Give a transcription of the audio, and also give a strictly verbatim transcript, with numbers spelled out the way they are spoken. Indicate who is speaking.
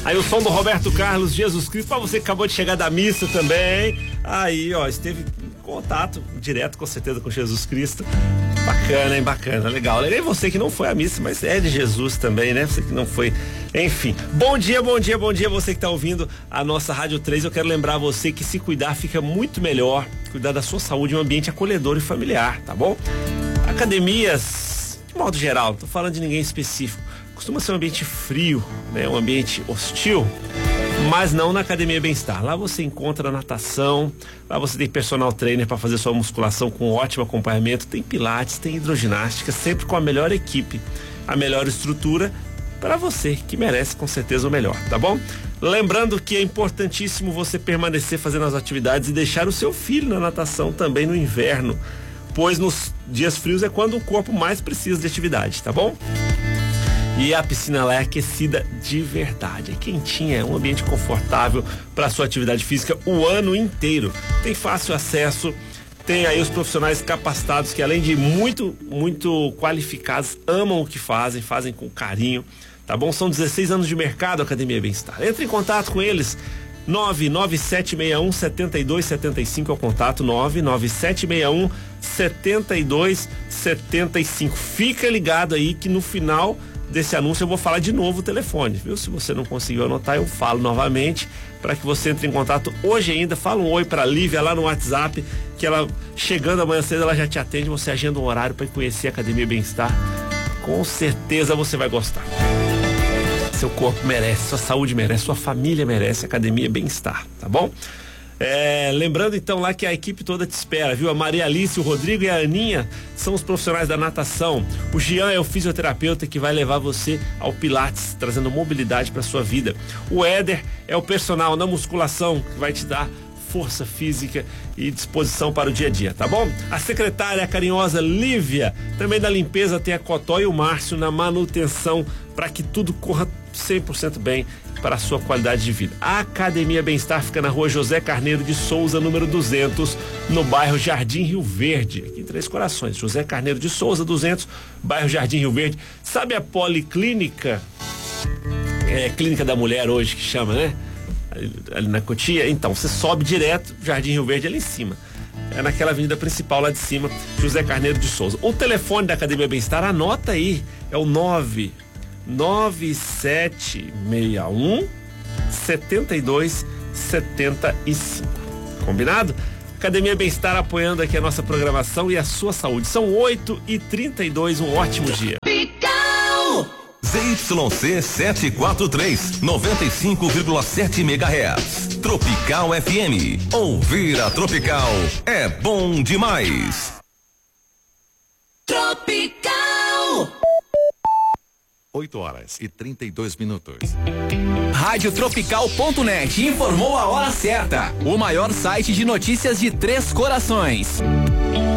Speaker 1: Aí o som do Roberto Carlos, Jesus Cristo, pra você que acabou de chegar da missa também. Aí, ó, esteve em contato direto, com certeza, com Jesus Cristo. Bacana, hein? Bacana, legal. E você que não foi à missa, mas é de Jesus também, né? Você que não foi. Enfim. Bom dia, bom dia, bom dia, você que tá ouvindo a nossa Rádio três. Eu quero lembrar você que se cuidar fica muito melhor. Cuidar da sua saúde em um ambiente acolhedor e familiar, tá bom? Academias, de modo geral, não tô falando de ninguém específico, costuma ser um ambiente frio, né? Um ambiente hostil, mas não na Academia Bem-Estar. Lá você encontra natação, lá você tem personal trainer para fazer sua musculação com ótimo acompanhamento, tem pilates, tem hidroginástica, sempre com a melhor equipe, a melhor estrutura para você que merece com certeza o melhor, tá bom? Lembrando que é importantíssimo você permanecer fazendo as atividades e deixar o seu filho na natação também no inverno, pois nos dias frios é quando o corpo mais precisa de atividade, tá bom? E a piscina lá é aquecida de verdade, é quentinha, é um ambiente confortável para sua atividade física o ano inteiro. Tem fácil acesso, tem aí os profissionais capacitados que, além de muito, muito qualificados, amam o que fazem, fazem com carinho, tá bom? São dezesseis anos de mercado, Academia Bem-Estar. Entre em contato com eles, nove nove sete seis um sete dois sete cinco é o contato, nove nove sete seis um sete dois sete cinco. Fica ligado aí que no final desse anúncio eu vou falar de novo o telefone, viu? Se você não conseguiu anotar, eu falo novamente para que você entre em contato hoje ainda. Fala um oi para Lívia lá no WhatsApp, que ela, chegando amanhã cedo, ela já te atende, você agenda um horário para conhecer a Academia Bem-Estar. Com certeza você vai gostar. Seu corpo merece, sua saúde merece, sua família merece, Academia Bem-Estar, tá bom? É, lembrando então lá que a equipe toda te espera, viu? A Maria Alice, o Rodrigo e a Aninha são os profissionais da natação. O Jean é o fisioterapeuta que vai levar você ao Pilates, trazendo mobilidade para sua vida. O Éder é o personal na musculação que vai te dar força física e disposição para o dia a dia, tá bom? A secretária carinhosa Lívia, também da limpeza, tem a Cotó e o Márcio na manutenção para que tudo corra cem por cento bem para a sua qualidade de vida. A Academia Bem-Estar fica na rua José Carneiro de Souza, número duzentos, no bairro Jardim Rio Verde, aqui em Três Corações. José Carneiro de Souza, duzentos, bairro Jardim Rio Verde. Sabe a Policlínica? É, Clínica da Mulher hoje que chama, né? Ali, ali na Cotia. Então, você sobe direto, Jardim Rio Verde ali em cima. É naquela avenida principal lá de cima, José Carneiro de Souza. O telefone da Academia Bem-Estar, anota aí, é o nove nove sete seis um sete dois sete cinco. Combinado? Academia Bem-Estar apoiando aqui a nossa programação e a sua saúde. São oito e trinta e dois, um ótimo dia.
Speaker 2: Z Y C setecentos e quarenta e três, noventa e cinco vírgula sete megahertz. Tropical F M. Ouvir a Tropical é bom demais.
Speaker 3: Tropical.
Speaker 2: oito horas e trinta e dois minutos.
Speaker 4: Rádio Tropical ponto net informou a hora certa. O maior site de notícias de Três Corações.